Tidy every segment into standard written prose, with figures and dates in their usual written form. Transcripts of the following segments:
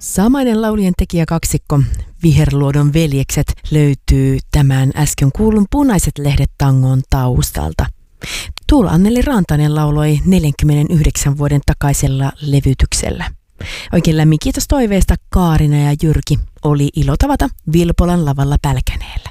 Samainen laulujen tekijäkaksikko Viherluodon veljekset löytyy tämän äsken kuulun Punaiset lehdet tangon taustalta. Tuula Anneli Rantanen lauloi 49 vuoden takaisella levytyksellä. Oikein lämmin kiitos toiveesta Kaarina ja Jyrki. Oli ilo tavata Vilpolan lavalla Pälkäneellä.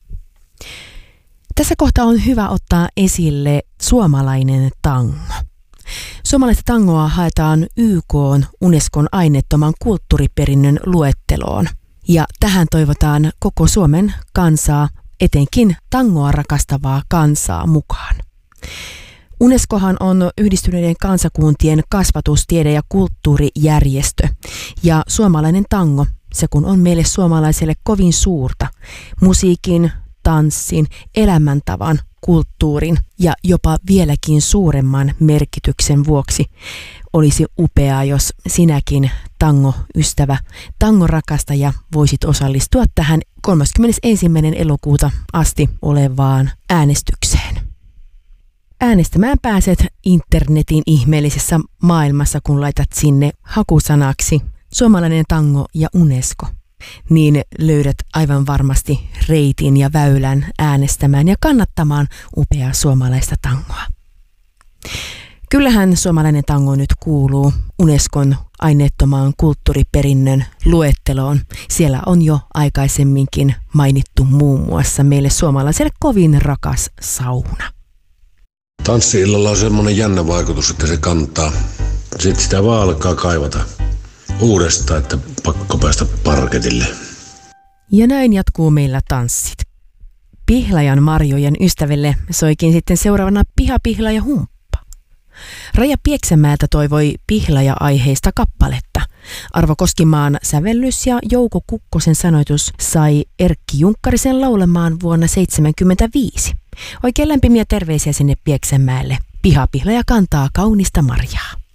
Tässä kohtaa on hyvä ottaa esille suomalainen tango. Suomalaista tangoa haetaan YK:n Unescon aineettoman kulttuuriperinnön luetteloon. Ja tähän toivotaan koko Suomen kansaa, etenkin tangoa rakastavaa kansaa mukaan. Unescohan on Yhdistyneiden kansakuntien kasvatus-, tiede- ja kulttuurijärjestö. Ja suomalainen tango, se kun on meille suomalaiselle kovin suurta, musiikin, tanssin, elämäntavan, kulttuurin ja jopa vieläkin suuremman merkityksen vuoksi olisi upeaa, jos sinäkin tango-ystävä, tango-rakastaja voisit osallistua tähän 31. elokuuta asti olevaan äänestykseen. Äänestämään pääset internetin ihmeellisessä maailmassa, kun laitat sinne hakusanaksi suomalainen tango ja Unesco. Niin löydät aivan varmasti reitin ja väylän äänestämään ja kannattamaan upeaa suomalaista tangoa. Kyllähän suomalainen tango nyt kuuluu Unescon aineettomaan kulttuuriperinnön luetteloon. Siellä on jo aikaisemminkin mainittu muun muassa meille suomalaiselle kovin rakas sauna. Tanssi-illalla on semmoinen jännä vaikutus, että se kantaa. Sitten sitä vaan alkaa kaivata uudestaan, että pakko päästä parketille. Ja näin jatkuu meillä tanssit. Pihlajan marjojen ystäville soikin sitten seuraavana Piha ja humppa. Raija Pieksämäeltä toivoi pihlaja-aiheista kappaletta. Arvo Koskimaan sävellys ja Jouko Kukkosen sanoitus sai Erkki Junkkarisen laulamaan vuonna 1975. Oikein lämpimiä terveisiä sinne Pieksämäelle. Pihlaja kantaa kaunista marjaa.